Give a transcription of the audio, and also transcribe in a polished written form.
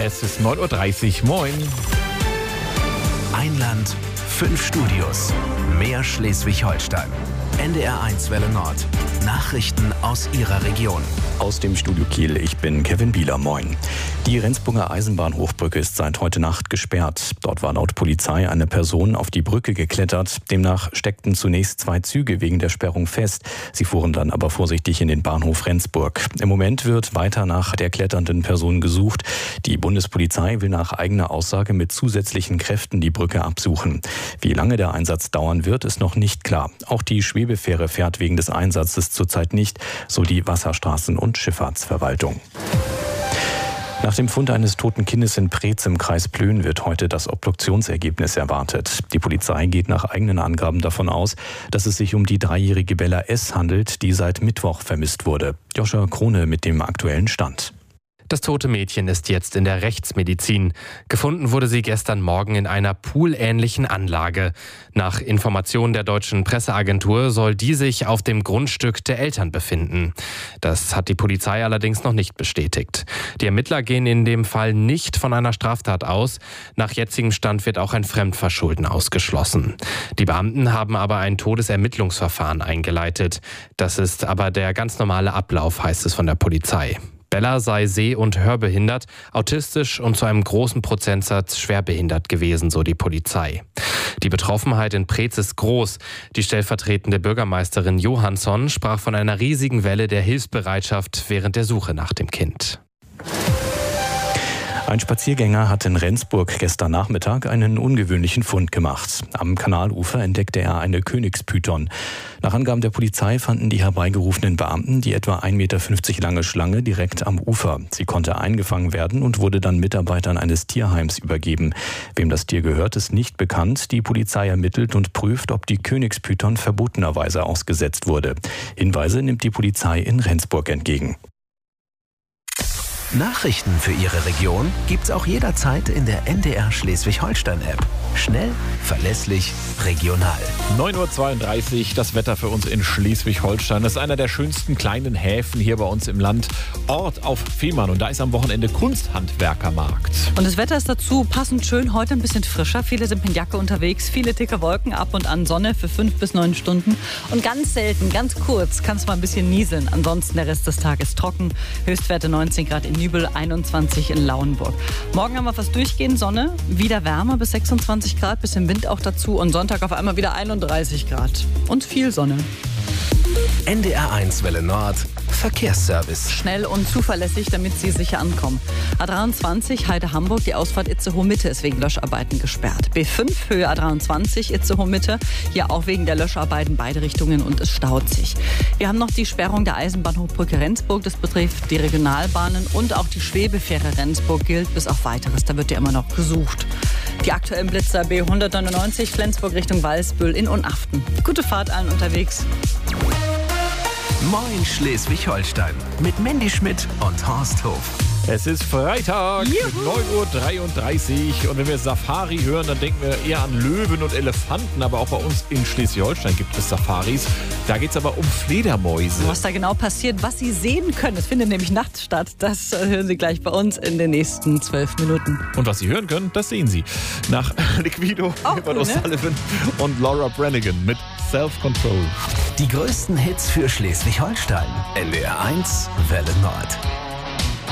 Es ist 9.30 Uhr. Moin. Ein Land, 5 Studios. Mehr Schleswig-Holstein. NDR1 Welle Nord. Nachrichten aus Ihrer Region. Aus dem Studio Kiel, ich bin Kevin Bieler, moin. Die Rendsburger Eisenbahnhochbrücke ist seit heute Nacht gesperrt. Dort war laut Polizei eine Person auf die Brücke geklettert. Demnach steckten zunächst 2 Züge wegen der Sperrung fest. Sie fuhren dann aber vorsichtig in den Bahnhof Rendsburg. Im Moment wird weiter nach der kletternden Person gesucht. Die Bundespolizei will nach eigener Aussage mit zusätzlichen Kräften die Brücke absuchen. Wie lange der Einsatz dauern wird, ist noch nicht klar. Auch die Schwebefähre fährt wegen des Einsatzes zurzeit nicht, so die Wasserstraßen- und Schifffahrtsverwaltung. Nach dem Fund eines toten Kindes in Preetz im Kreis Plön wird heute das Obduktionsergebnis erwartet. Die Polizei geht nach eigenen Angaben davon aus, dass es sich um die 3-jährige Bella S. handelt, die seit Mittwoch vermisst wurde. Joscha Krone mit dem aktuellen Stand. Das tote Mädchen ist jetzt in der Rechtsmedizin. Gefunden wurde sie gestern Morgen in einer poolähnlichen Anlage. Nach Informationen der deutschen Presseagentur soll die sich auf dem Grundstück der Eltern befinden. Das hat die Polizei allerdings noch nicht bestätigt. Die Ermittler gehen in dem Fall nicht von einer Straftat aus. Nach jetzigem Stand wird auch ein Fremdverschulden ausgeschlossen. Die Beamten haben aber ein Todesermittlungsverfahren eingeleitet. Das ist aber der ganz normale Ablauf, heißt es von der Polizei. Bella sei seh- und hörbehindert, autistisch und zu einem großen Prozentsatz schwerbehindert gewesen, so die Polizei. Die Betroffenheit in Preetz ist groß. Die stellvertretende Bürgermeisterin Johansson sprach von einer riesigen Welle der Hilfsbereitschaft während der Suche nach dem Kind. Ein Spaziergänger hat in Rendsburg gestern Nachmittag einen ungewöhnlichen Fund gemacht. Am Kanalufer entdeckte er eine Königspython. Nach Angaben der Polizei fanden die herbeigerufenen Beamten die etwa 1,50 Meter lange Schlange direkt am Ufer. Sie konnte eingefangen werden und wurde dann Mitarbeitern eines Tierheims übergeben. Wem das Tier gehört, ist nicht bekannt. Die Polizei ermittelt und prüft, ob die Königspython verbotenerweise ausgesetzt wurde. Hinweise nimmt die Polizei in Rendsburg entgegen. Nachrichten für Ihre Region gibt's auch jederzeit in der NDR Schleswig-Holstein-App. Schnell, verlässlich, regional. 9.32 Uhr, das Wetter für uns in Schleswig-Holstein. Das ist einer der schönsten kleinen Häfen hier bei uns im Land. Ort auf Fehmarn, und da ist am Wochenende Kunsthandwerkermarkt. Und das Wetter ist dazu passend schön, heute ein bisschen frischer. Viele sind mit Jacke unterwegs, viele dicke Wolken, ab und an Sonne für 5 bis 9 Stunden. Und ganz selten, ganz kurz, kann es mal ein bisschen nieseln. Ansonsten der Rest des Tages trocken. Höchstwerte 19 Grad in Nübel, 21 in Lauenburg. Morgen haben wir fast durchgehend Sonne, wieder wärmer bis 26 Grad, bisschen Wind auch dazu, und Sonntag auf einmal wieder 31 Grad und viel Sonne. NDR1 Welle Nord, Verkehrsservice. Schnell und zuverlässig, damit Sie sicher ankommen. A23 Heide-Hamburg, die Ausfahrt Itzehoe-Mitte ist wegen Löscharbeiten gesperrt. B5 Höhe A23 Itzehoe-Mitte, hier auch wegen der Löscharbeiten beide Richtungen, und es staut sich. Wir haben noch die Sperrung der Eisenbahnhochbrücke Rendsburg, das betrifft die Regionalbahnen, und auch die Schwebefähre Rendsburg gilt bis auf Weiteres, da wird ja immer noch gesucht. Die aktuellen Blitzer B199 Flensburg Richtung Walsbüll in Unaften. Gute Fahrt allen unterwegs. Moin Schleswig-Holstein mit Mandy Schmidt und Horst Hof. Es ist Freitag, 9.33 Uhr, und wenn wir Safari hören, dann denken wir eher an Löwen und Elefanten, aber auch bei uns in Schleswig-Holstein gibt es Safaris. Da geht es aber um Fledermäuse. Was da genau passiert, was Sie sehen können, es findet nämlich nachts statt, das hören Sie gleich bei uns in den nächsten 12 Minuten. Und was Sie hören können, das sehen Sie. Nach Liquido, Edward O'Sullivan und Laura Branigan mit Self-Control. Die größten Hits für Schleswig-Holstein. NDR1 Welle Nord.